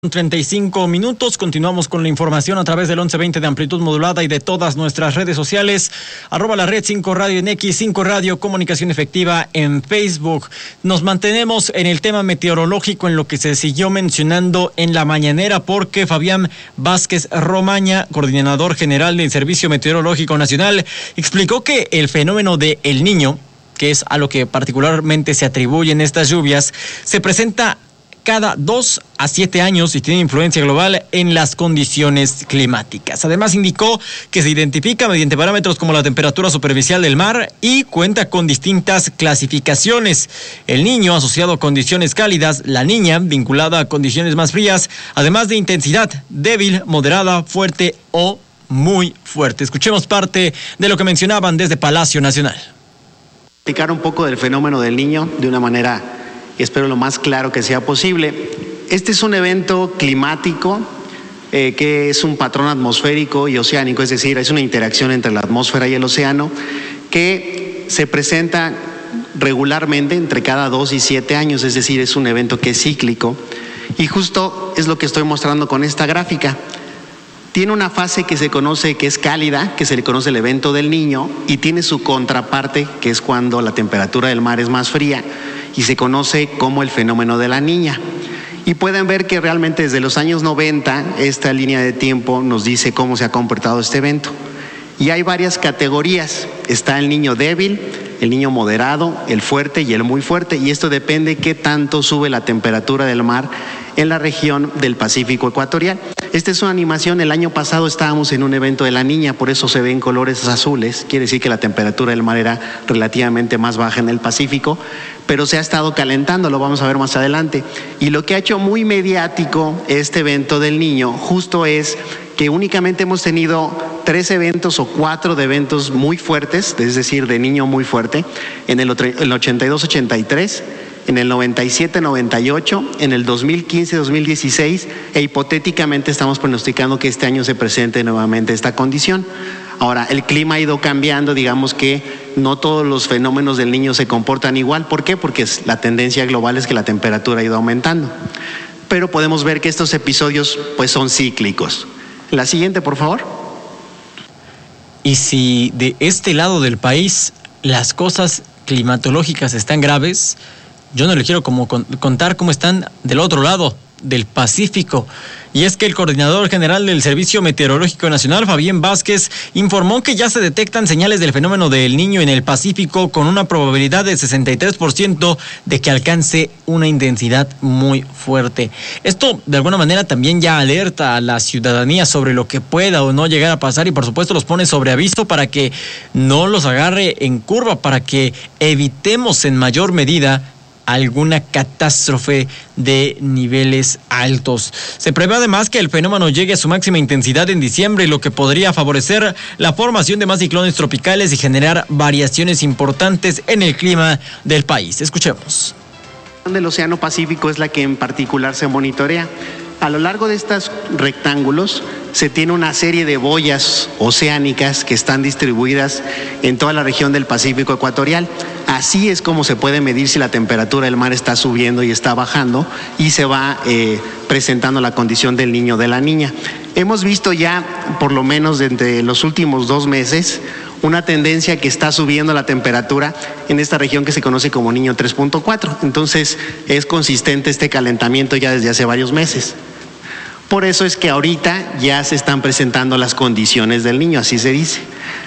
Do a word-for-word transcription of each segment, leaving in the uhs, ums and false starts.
treinta y cinco minutos, continuamos con la información a través del once veinte de amplitud modulada y de todas nuestras redes sociales, arroba la red cinco Radio en X, cinco Radio Comunicación Efectiva en Facebook. Nos mantenemos en el tema meteorológico, en lo que se siguió mencionando en la mañanera, porque Fabián Vázquez Romaña, coordinador general del Servicio Meteorológico Nacional, explicó que el fenómeno de El Niño, que es a lo que particularmente se atribuyen estas lluvias, se presenta cada dos a siete años y tiene influencia global en las condiciones climáticas. Además, indicó que se identifica mediante parámetros como la temperatura superficial del mar y cuenta con distintas clasificaciones. El Niño asociado a condiciones cálidas, la Niña vinculada a condiciones más frías, además de intensidad débil, moderada, fuerte o muy fuerte. Escuchemos parte de lo que mencionaban desde Palacio Nacional. Explicar un poco del fenómeno del Niño de una manera, espero, lo más claro que sea posible. Este es un evento climático eh, que es un patrón atmosférico y oceánico, es decir, es una interacción entre la atmósfera y el océano que se presenta regularmente entre cada dos y siete años, es decir, es un evento que es cíclico y justo es lo que estoy mostrando con esta gráfica. Tiene una fase que se conoce que es cálida, que se le conoce el evento del Niño, y tiene su contraparte, que es cuando la temperatura del mar es más fría, y se conoce como el fenómeno de la Niña. Y pueden ver que realmente desde los años noventa esta línea de tiempo nos dice cómo se ha comportado este evento. Y hay varias categorías. Está el niño débil, el niño moderado, el fuerte y el muy fuerte, y esto depende qué tanto sube la temperatura del mar en la región del Pacífico ecuatorial. Esta es una animación. El año pasado estábamos en un evento de la Niña, por eso se ven colores azules, quiere decir que la temperatura del mar era relativamente más baja en el Pacífico, pero se ha estado calentando, lo vamos a ver más adelante. Y lo que ha hecho muy mediático este evento del Niño justo es que únicamente hemos tenido tres eventos o cuatro de eventos muy fuertes, es decir, de Niño muy fuerte, en el ochenta y dos ochenta y tres, en el noventa y siete noventa y ocho, en el dos mil quince dos mil dieciséis, e hipotéticamente estamos pronosticando que este año se presente nuevamente esta condición. Ahora, el clima ha ido cambiando, digamos que no todos los fenómenos del Niño se comportan igual. ¿Por qué? Porque la tendencia global es que la temperatura ha ido aumentando. Pero podemos ver que estos episodios pues son cíclicos. La siguiente, por favor. Y si de este lado del país las cosas climatológicas están graves, yo no le quiero como contar cómo están del otro lado del Pacífico. Y es que el coordinador general del Servicio Meteorológico Nacional, Fabián Vázquez, informó que ya se detectan señales del fenómeno del Niño en el Pacífico con una probabilidad de sesenta y tres por ciento de que alcance una intensidad muy fuerte. Esto, de alguna manera, también ya alerta a la ciudadanía sobre lo que pueda o no llegar a pasar y, por supuesto, los pone sobre aviso para que no los agarre en curva, para que evitemos en mayor medida alguna catástrofe de niveles altos. Se prevé además que el fenómeno llegue a su máxima intensidad en diciembre, lo que podría favorecer la formación de más ciclones tropicales y generar variaciones importantes en el clima del país. Escuchemos. El Océano Pacífico es la que en particular se monitorea. A lo largo de estos rectángulos se tiene una serie de boyas oceánicas que están distribuidas en toda la región del Pacífico ecuatorial. Así es como se puede medir si la temperatura del mar está subiendo y está bajando, y se va eh, presentando la condición del Niño de la Niña. Hemos visto ya, por lo menos desde los últimos dos meses, una tendencia que está subiendo la temperatura en esta región que se conoce como Niño tres punto cuatro. Entonces es consistente este calentamiento ya desde hace varios meses. Por eso es que ahorita ya se están presentando las condiciones del Niño, así se dice.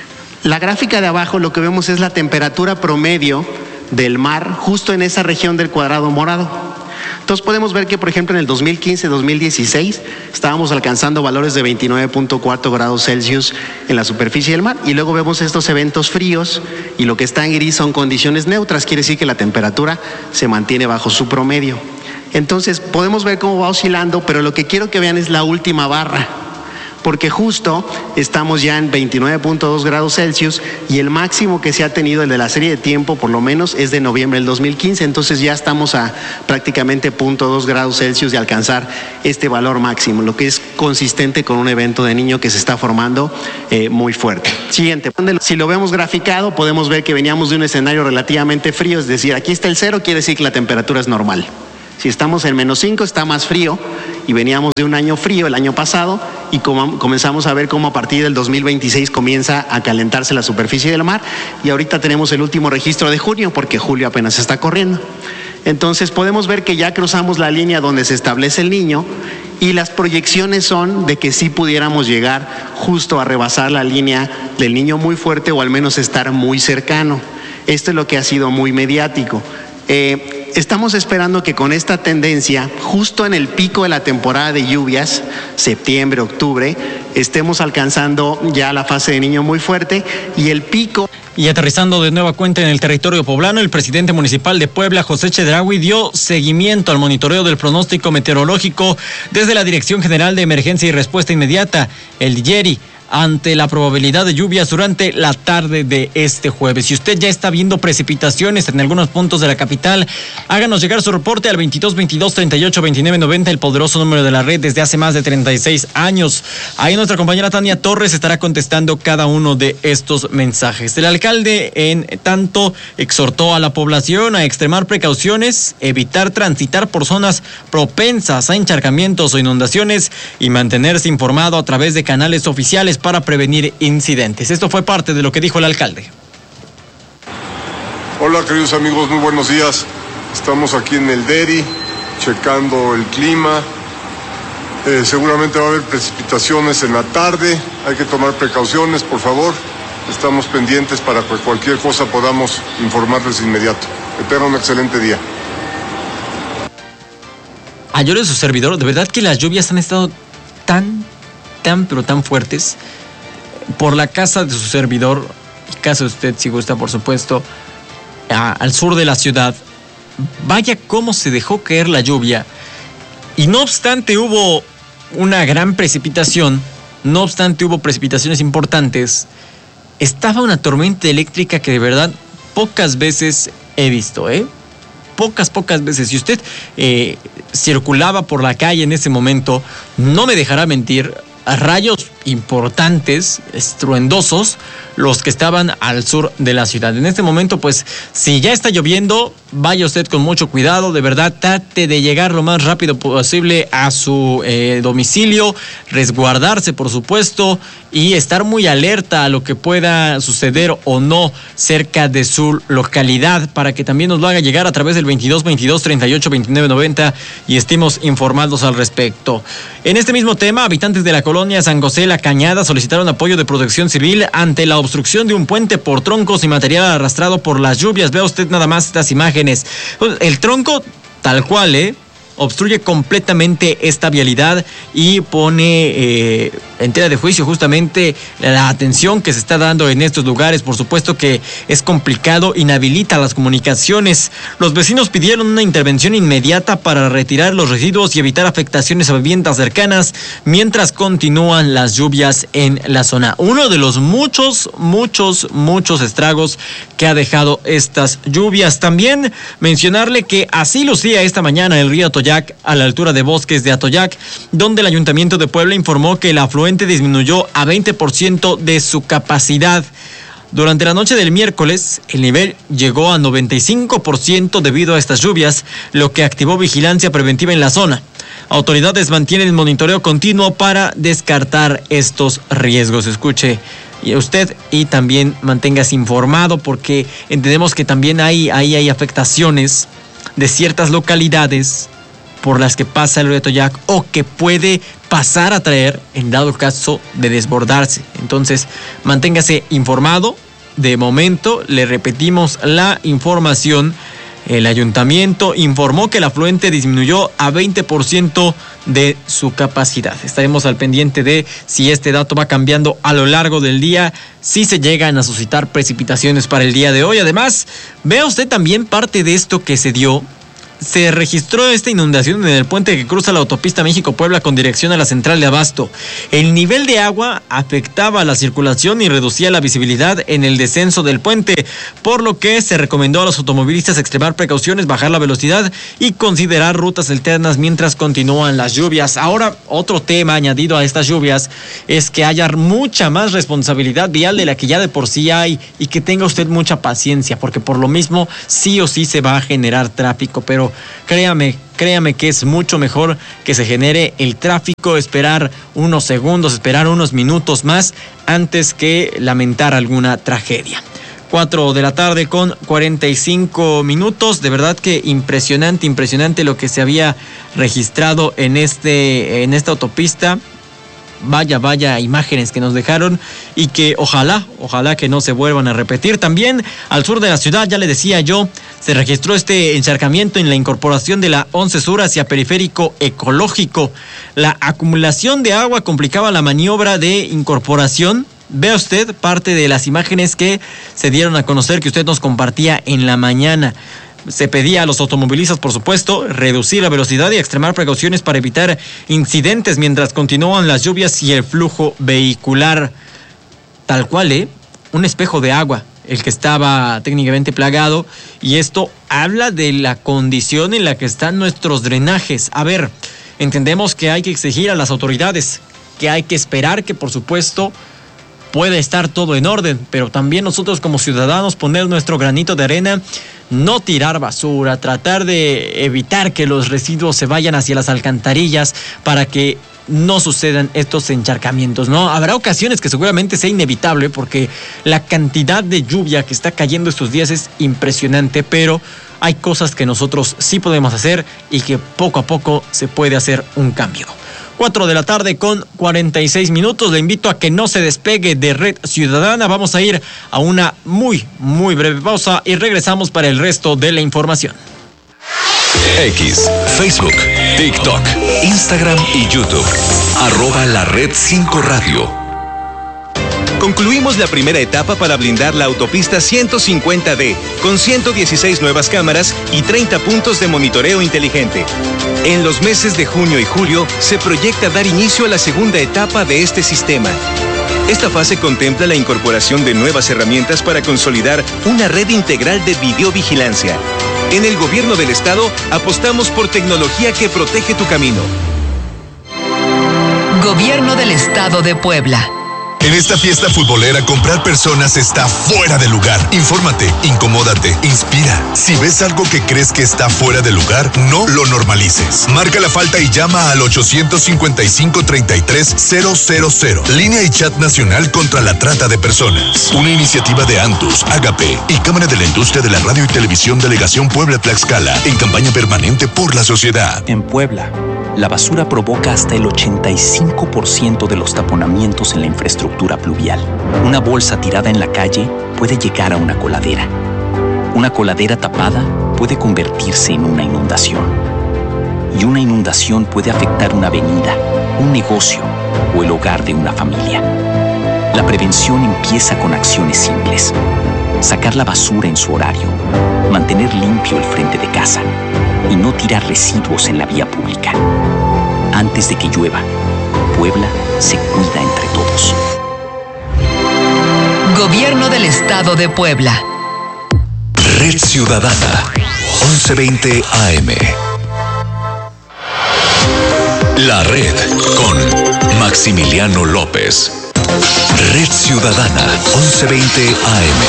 La gráfica de abajo lo que vemos es la temperatura promedio del mar justo en esa región del cuadrado morado. Entonces podemos ver que, por ejemplo, en el dos mil quince dos mil dieciséis estábamos alcanzando valores de veintinueve punto cuatro grados Celsius en la superficie del mar, y luego vemos estos eventos fríos y lo que está en gris son condiciones neutras, quiere decir que la temperatura se mantiene bajo su promedio. Entonces podemos ver cómo va oscilando, pero lo que quiero que vean es la última barra, porque justo estamos ya en veintinueve punto dos grados Celsius y el máximo que se ha tenido, el de la serie de tiempo por lo menos, es de noviembre del dos mil quince, entonces ya estamos a prácticamente cero punto dos grados Celsius de alcanzar este valor máximo, lo que es consistente con un evento de Niño que se está formando eh, muy fuerte. Siguiente, si lo vemos graficado podemos ver que veníamos de un escenario relativamente frío, es decir, aquí está el cero, quiere decir que la temperatura es normal. Si estamos en menos cinco, está más frío, y veníamos de un año frío el año pasado, y como comenzamos a ver cómo a partir del dos mil veintiséis comienza a calentarse la superficie del mar, y ahorita tenemos el último registro de junio, porque julio apenas está corriendo. Entonces podemos ver que ya cruzamos la línea donde se establece el niño, y las proyecciones son de que sí pudiéramos llegar justo a rebasar la línea del niño muy fuerte, o al menos estar muy cercano. Esto es lo que ha sido muy mediático. Eh, estamos esperando que con esta tendencia, justo en el pico de la temporada de lluvias, septiembre, octubre, estemos alcanzando ya la fase de niño muy fuerte, y el pico... Y aterrizando de nueva cuenta en el territorio poblano, el presidente municipal de Puebla, José Chedraui, dio seguimiento al monitoreo del pronóstico meteorológico desde la Dirección General de Emergencia y Respuesta Inmediata, el D I E R I, ante la probabilidad de lluvias durante la tarde de este jueves. Si usted ya está viendo precipitaciones en algunos puntos de la capital, háganos llegar su reporte al veintidós veintidós treinta y ocho veintinueve noventa, el poderoso número de la red desde hace más de treinta y seis años. Ahí nuestra compañera Tania Torres estará contestando cada uno de estos mensajes. El alcalde, en tanto, exhortó a la población a extremar precauciones, evitar transitar por zonas propensas a encharcamientos o inundaciones y mantenerse informado a través de canales oficiales para prevenir incidentes. Esto fue parte de lo que dijo el alcalde. Hola, queridos amigos, muy buenos días. Estamos aquí en el D E R I, checando el clima. Eh, seguramente va a haber precipitaciones en la tarde. Hay que tomar precauciones, por favor. Estamos pendientes para que cualquier cosa podamos informarles de inmediato. Que tengan un excelente día. Ayer de su servidor, de verdad que las lluvias han estado tan tan pero tan fuertes por la casa de su servidor, y casa de usted si gusta, por supuesto, a, al sur de la ciudad. Vaya cómo se dejó caer la lluvia, y no obstante hubo una gran precipitación, no obstante hubo precipitaciones importantes, estaba una tormenta eléctrica que de verdad pocas veces he visto, ¿eh? Pocas, pocas veces. Si usted eh, circulaba por la calle en ese momento, no me dejará mentir, rayos importantes, estruendosos, los que estaban al sur de la ciudad. En este momento, pues, si ya está lloviendo, vaya usted con mucho cuidado, de verdad, trate de llegar lo más rápido posible a su eh, domicilio, resguardarse, por supuesto, y estar muy alerta a lo que pueda suceder o no cerca de su localidad, para que también nos lo haga llegar a través del veintidós veintidós treinta y ocho veintinueve noventa y estemos informados al respecto. En este mismo tema, habitantes de la colonia San José La Cañada solicitaron apoyo de Protección Civil ante la obstrucción de un puente por troncos y material arrastrado por las lluvias. Vea usted nada más estas imágenes. El tronco tal cual, ¿eh? obstruye completamente esta vialidad y pone eh, en tela de juicio justamente la atención que se está dando en estos lugares. Por supuesto que es complicado, inhabilita las comunicaciones. Los vecinos pidieron una intervención inmediata para retirar los residuos y evitar afectaciones a viviendas cercanas mientras continúan las lluvias en la zona. Uno de los muchos, muchos, muchos estragos que ha dejado estas lluvias. También mencionarle que así lucía esta mañana el río Atoyac a la altura de Bosques de Atoyac, donde el Ayuntamiento de Puebla informó que el afluente disminuyó a veinte por ciento de su capacidad. Durante la noche del miércoles, el nivel llegó a noventa y cinco por ciento debido a estas lluvias, lo que activó vigilancia preventiva en la zona. Autoridades mantienen el monitoreo continuo para descartar estos riesgos. Escuche y usted y también manténgase informado, porque entendemos que también hay, hay, hay afectaciones de ciertas localidades por las que pasa el río Atoyac o que puede pasar a traer en dado caso de desbordarse. Entonces, manténgase informado. De momento, le repetimos la información. El ayuntamiento informó que el afluente disminuyó a veinte por ciento de su capacidad. Estaremos al pendiente de si este dato va cambiando a lo largo del día, si se llegan a suscitar precipitaciones para el día de hoy. Además, vea usted también parte de esto que se dio. Se registró esta inundación en el puente que cruza la autopista México-Puebla con dirección a la central de Abasto. El nivel de agua afectaba la circulación y reducía la visibilidad en el descenso del puente, por lo que se recomendó a los automovilistas extremar precauciones, bajar la velocidad y considerar rutas alternas mientras continúan las lluvias. Ahora, otro tema añadido a estas lluvias es que haya mucha más responsabilidad vial de la que ya de por sí hay, y que tenga usted mucha paciencia, porque por lo mismo sí o sí se va a generar tráfico, pero créame, créame que es mucho mejor que se genere el tráfico, esperar unos segundos, esperar unos minutos más antes que lamentar alguna tragedia. cuatro de la tarde con cuarenta y cinco minutos. De verdad que impresionante, impresionante lo que se había registrado en este, en esta autopista. Vaya, vaya imágenes que nos dejaron y que ojalá, ojalá que no se vuelvan a repetir. También al sur de la ciudad, ya le decía yo, se registró este encharcamiento en la incorporación de la once Sur hacia Periférico Ecológico. La acumulación de agua complicaba la maniobra de incorporación. Vea usted parte de las imágenes que se dieron a conocer, que usted nos compartía en la mañana. Se pedía a los automovilistas, por supuesto, reducir la velocidad y extremar precauciones para evitar incidentes mientras continúan las lluvias y el flujo vehicular. Tal cual, ¿eh? Un espejo de agua, el que estaba técnicamente plagado, y esto habla de la condición en la que están nuestros drenajes. A ver, entendemos que hay que exigir a las autoridades, que hay que esperar que, por supuesto, puede estar todo en orden, pero también nosotros como ciudadanos poner nuestro granito de arena, no tirar basura, tratar de evitar que los residuos se vayan hacia las alcantarillas para que no sucedan estos encharcamientos, ¿no? Habrá ocasiones que seguramente sea inevitable porque la cantidad de lluvia que está cayendo estos días es impresionante, pero hay cosas que nosotros sí podemos hacer y que poco a poco se puede hacer un cambio. cuatro de la tarde con cuarenta y seis minutos. Le invito a que no se despegue de Red Ciudadana. Vamos a ir a una muy, muy breve pausa y regresamos para el resto de la información. X, Facebook, TikTok, Instagram y YouTube. Arroba la Red cinco Radio. Concluimos la primera etapa para blindar la autopista ciento cincuenta D, con ciento dieciséis nuevas cámaras y treinta puntos de monitoreo inteligente. En los meses de junio y julio se proyecta dar inicio a la segunda etapa de este sistema. Esta fase contempla la incorporación de nuevas herramientas para consolidar una red integral de videovigilancia. En el gobierno del estado apostamos por tecnología que protege tu camino. Gobierno del Estado de Puebla. En esta fiesta futbolera, comprar personas está fuera de lugar. Infórmate, incomódate, inspira. Si ves algo que crees que está fuera de lugar, no lo normalices. Marca la falta y llama al ochocientos cincuenta y cinco, treinta y tres, cero cero cero. Línea y chat nacional contra la trata de personas. Una iniciativa de Antus, Agape y Cámara de la Industria de la Radio y Televisión Delegación Puebla-Tlaxcala en campaña permanente por la sociedad. En Puebla, la basura provoca hasta el ochenta y cinco por ciento de los taponamientos en la infraestructura pluvial. Una bolsa tirada en la calle puede llegar a una coladera. Una coladera tapada puede convertirse en una inundación. Y una inundación puede afectar una avenida, un negocio o el hogar de una familia. La prevención empieza con acciones simples. Sacar la basura en su horario, mantener limpio el frente de casa y no tirar residuos en la vía pública. Antes de que llueva, Puebla se cuida entre todos. Gobierno del Estado de Puebla. Red Ciudadana, once veinte A M. La Red con Maximiliano López. Red Ciudadana, once veinte A M.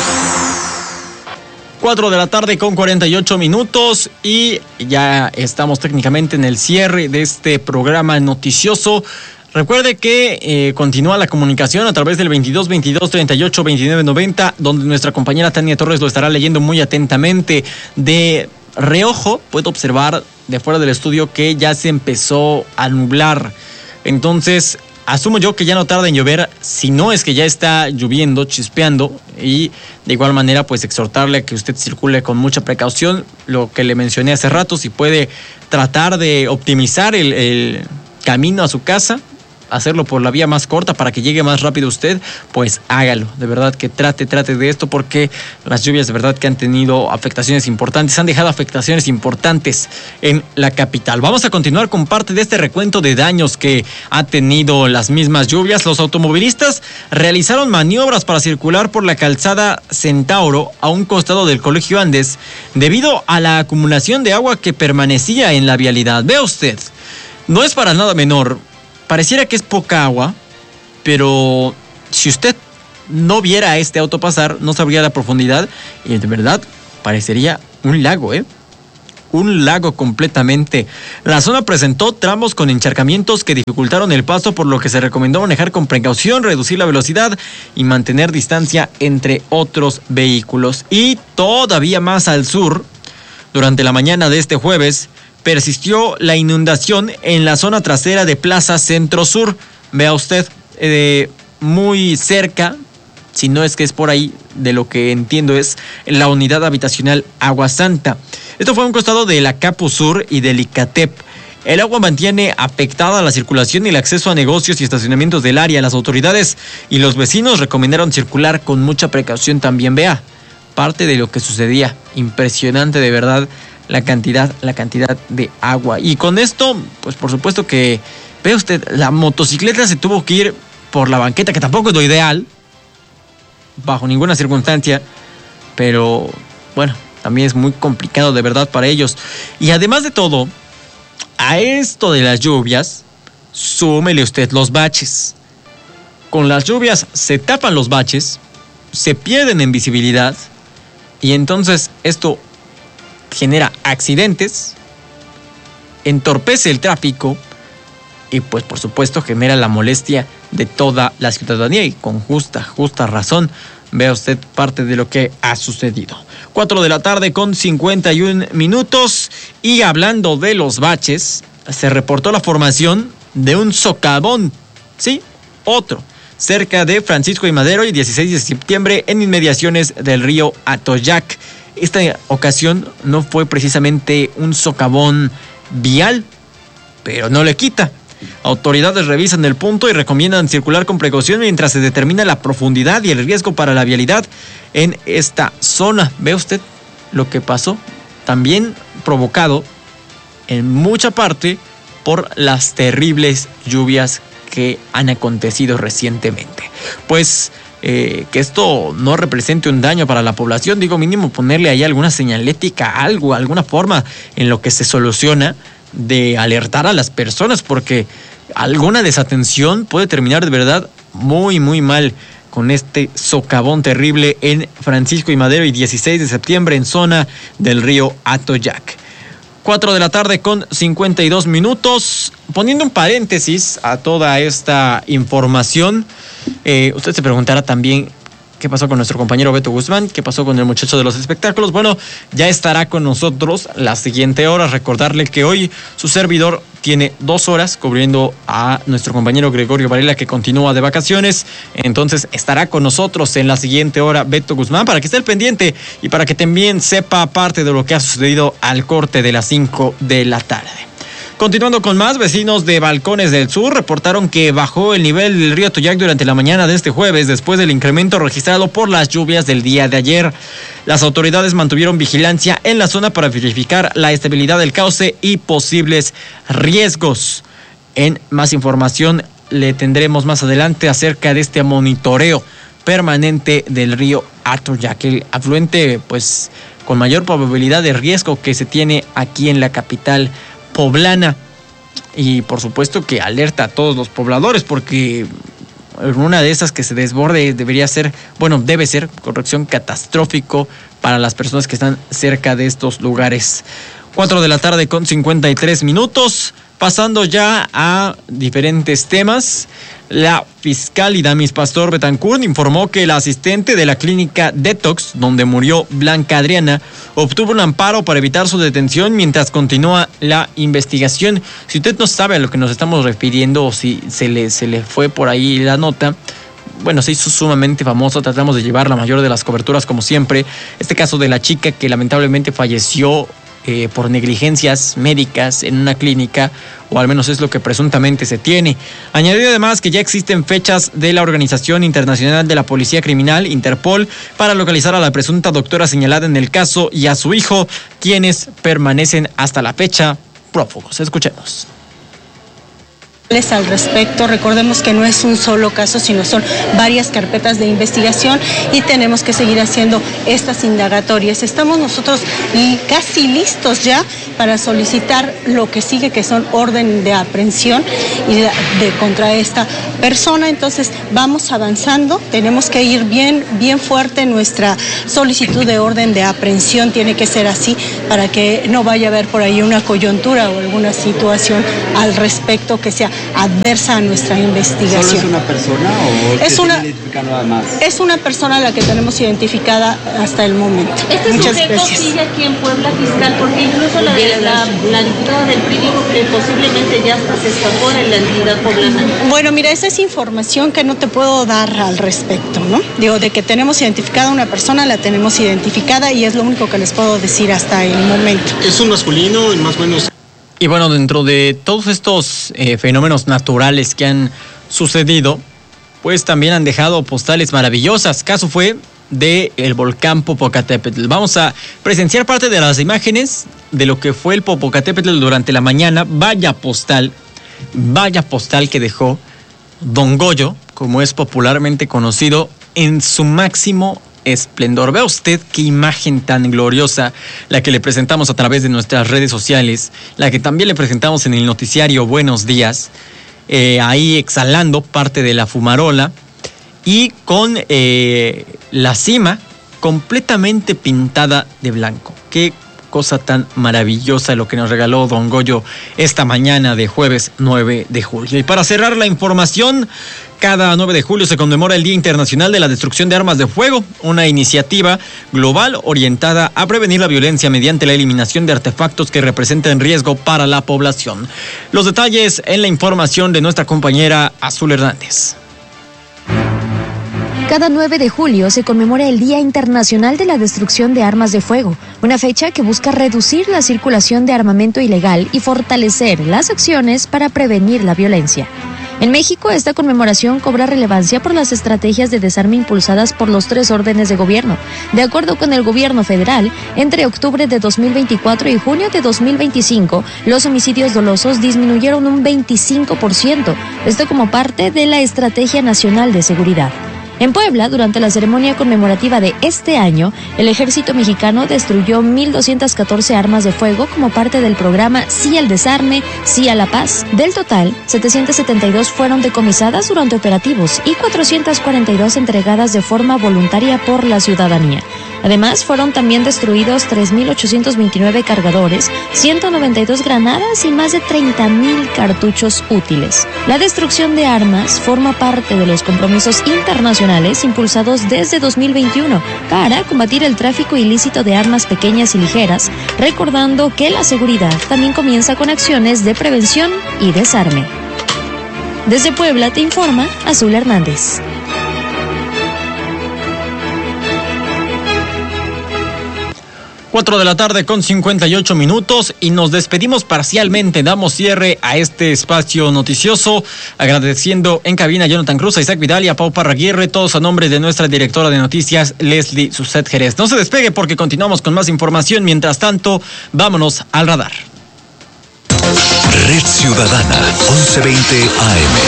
cuatro de la tarde con cuarenta y ocho minutos y ya estamos técnicamente en el cierre de este programa noticioso. Recuerde que eh, continúa la comunicación a través del veintidós veintidós treinta y ocho veintinueve noventa, donde nuestra compañera Tania Torres lo estará leyendo muy atentamente. De reojo puedo observar de fuera del estudio que ya se empezó a nublar. Entonces, asumo yo que ya no tarda en llover, si no es que ya está lloviendo, chispeando, y de igual manera pues exhortarle a que usted circule con mucha precaución. Lo que le mencioné hace rato, si puede tratar de optimizar el, el camino a su casa, hacerlo por la vía más corta para que llegue más rápido usted, pues hágalo. De verdad que trate, trate de esto, porque las lluvias de verdad que han tenido afectaciones importantes, han dejado afectaciones importantes en la capital. Vamos a continuar con parte de este recuento de daños que ha tenido las mismas lluvias. Los automovilistas realizaron maniobras para circular por la calzada Centauro a un costado del Colegio Andes debido a la acumulación de agua que permanecía en la vialidad. Vea usted, no es para nada menor. Pareciera que es poca agua, pero si usted no viera a este auto pasar, no sabría la profundidad y de verdad parecería un lago, ¿eh? un lago completamente. La zona presentó tramos con encharcamientos que dificultaron el paso, por lo que se recomendó manejar con precaución, reducir la velocidad y mantener distancia entre otros vehículos. Y todavía más al sur, durante la mañana de este jueves, persistió la inundación en la zona trasera de Plaza Centro Sur. Vea usted, eh, muy cerca, si no es que es por ahí, de lo que entiendo es la unidad habitacional Agua Santa. Esto fue a un costado de la Capu Sur y del Icatep. El agua mantiene afectada la circulación y el acceso a negocios y estacionamientos del área. Las autoridades y los vecinos recomendaron circular con mucha precaución también. Vea, parte de lo que sucedía. Impresionante de verdad la cantidad, la cantidad de agua. Y con esto, pues por supuesto que, ve usted, la motocicleta se tuvo que ir por la banqueta, que tampoco es lo ideal, bajo ninguna circunstancia, pero bueno, también es muy complicado de verdad para ellos. Y además de todo, a esto de las lluvias, súmele usted los baches. Con las lluvias se tapan los baches, se pierden en visibilidad, y entonces esto genera accidentes, entorpece el tráfico y pues por supuesto genera la molestia de toda la ciudadanía, y con justa, justa razón. Vea usted parte de lo que ha sucedido. Cuatro de la tarde con cincuenta y un minutos. Y hablando de los baches, se reportó la formación de un socavón. Sí, otro. Cerca de Francisco y Madero y dieciséis de septiembre en inmediaciones del río Atoyac. Esta ocasión no fue precisamente un socavón vial, pero no le quita. Autoridades revisan el punto y recomiendan circular con precaución mientras se determina la profundidad y el riesgo para la vialidad en esta zona. ¿Ve usted lo que pasó? También provocado en mucha parte por las terribles lluvias que han acontecido recientemente. Pues eh, que esto no represente un daño para la población, digo, mínimo ponerle ahí alguna señalética, algo, alguna forma en lo que se soluciona, de alertar a las personas, porque alguna desatención puede terminar de verdad muy muy mal con este socavón terrible en Francisco y Madero y dieciséis de septiembre en zona del río Atoyac. Cuatro de la tarde con cincuenta y dos minutos. Poniendo un paréntesis a toda esta información, eh, usted se preguntará también qué pasó con nuestro compañero Beto Guzmán, qué pasó con el muchacho de los espectáculos. Bueno, ya estará con nosotros la siguiente hora. Recordarle que hoy su servidor tiene dos horas cubriendo a nuestro compañero Gregorio Varela, que continúa de vacaciones. Entonces estará con nosotros en la siguiente hora Beto Guzmán, para que esté al pendiente y para que también sepa parte de lo que ha sucedido al corte de las cinco de la tarde. Continuando con más, vecinos de Balcones del Sur reportaron que bajó el nivel del río Atoyac durante la mañana de este jueves después del incremento registrado por las lluvias del día de ayer. Las autoridades mantuvieron vigilancia en la zona para verificar la estabilidad del cauce y posibles riesgos. En más información le tendremos más adelante acerca de este monitoreo permanente del río Atoyac, el afluente pues con mayor probabilidad de riesgo que se tiene aquí en la capital poblana, y por supuesto que alerta a todos los pobladores, porque una de esas que se desborde debería ser, bueno, debe ser, corrección, catastrófico para las personas que están cerca de estos lugares. Cuatro de la tarde con cincuenta y tres minutos. Pasando ya a diferentes temas, la fiscal Idamis Pastor Betancourt informó que la asistente de la clínica Detox, donde murió Blanca Adriana, obtuvo un amparo para evitar su detención mientras continúa la investigación. Si usted no sabe a lo que nos estamos refiriendo o si se le, se le fue por ahí la nota, bueno, se hizo sumamente famoso. Tratamos de llevar la mayor de las coberturas como siempre. Este caso de la chica que lamentablemente falleció Eh, por negligencias médicas en una clínica, o al menos es lo que presuntamente se tiene. Añadió además que ya existen fechas de la Organización Internacional de la Policía Criminal, Interpol, para localizar a la presunta doctora señalada en el caso y a su hijo, quienes permanecen hasta la fecha prófugos. Escuchemos. al respecto. Recordemos que no es un solo caso, sino son varias carpetas de investigación y tenemos que seguir haciendo estas indagatorias. Estamos nosotros casi listos ya para solicitar lo que sigue, que son orden de aprehensión y de, de contra esta persona. Entonces vamos avanzando, tenemos que ir bien, bien fuerte. Nuestra solicitud de orden de aprehensión tiene que ser así para que no vaya a haber por ahí una coyuntura o alguna situación al respecto que sea adversa a nuestra investigación. ¿Solo es una persona o es una, identificado nada más? Es una persona la que tenemos identificada hasta el momento. Este Muchas sujeto gracias. sigue aquí en Puebla, fiscal, porque incluso la, la, la diputada del P R I dijo que posiblemente ya hasta se escapó en la entidad poblana. Bueno, mira, esa es información que no te puedo dar al respecto, ¿no? Digo, de que tenemos identificada a una persona, la tenemos identificada y es lo único que les puedo decir hasta el momento. ¿Es un masculino y más o menos? Y bueno, dentro de todos estos eh, fenómenos naturales que han sucedido, pues también han dejado postales maravillosas. Caso fue de el volcán Popocatépetl. Vamos a presenciar parte de las imágenes de lo que fue el Popocatépetl durante la mañana. Vaya postal, vaya postal que dejó Don Goyo, como es popularmente conocido, en su máximo esplendor. Vea usted qué imagen tan gloriosa la que le presentamos a través de nuestras redes sociales, la que también le presentamos en el noticiario Buenos Días, eh, ahí exhalando parte de la fumarola y con eh, la cima completamente pintada de blanco. Qué cosa tan maravillosa lo que nos regaló Don Goyo esta mañana de jueves nueve de julio. Y para cerrar la información, cada nueve de julio se conmemora el Día Internacional de la Destrucción de Armas de Fuego, una iniciativa global orientada a prevenir la violencia mediante la eliminación de artefactos que representen riesgo para la población. Los detalles en la información de nuestra compañera Azul Hernández. Cada nueve de julio se conmemora el Día Internacional de la Destrucción de Armas de Fuego, una fecha que busca reducir la circulación de armamento ilegal y fortalecer las acciones para prevenir la violencia. En México, esta conmemoración cobra relevancia por las estrategias de desarme impulsadas por los tres órdenes de gobierno. De acuerdo con el gobierno federal, entre octubre de dos mil veinticuatro y junio de dos mil veinticinco, los homicidios dolosos disminuyeron un veinticinco por ciento, esto como parte de la Estrategia Nacional de Seguridad. En Puebla, durante la ceremonia conmemorativa de este año, el ejército mexicano destruyó mil doscientas catorce armas de fuego como parte del programa Sí al Desarme, Sí a la Paz. Del total, setecientas setenta y dos fueron decomisadas durante operativos y cuatrocientas cuarenta y dos entregadas de forma voluntaria por la ciudadanía. Además, fueron también destruidos tres mil ochocientos veintinueve cargadores, ciento noventa y dos granadas y más de treinta mil cartuchos útiles. La destrucción de armas forma parte de los compromisos internacionales impulsados desde dos mil veintiuno para combatir el tráfico ilícito de armas pequeñas y ligeras, recordando que la seguridad también comienza con acciones de prevención y desarme. Desde Puebla te informa Azul Hernández. Cuatro de la tarde con cincuenta y ocho minutos y nos despedimos parcialmente. Damos cierre a este espacio noticioso, agradeciendo en cabina a Jonathan Cruz, a Isaac Vidal y a Pau Parraguirre, todos a nombre de nuestra directora de noticias, Leslie Suset Jerez. No se despegue porque continuamos con más información. Mientras tanto, vámonos al radar. Red Ciudadana, once veinte A M.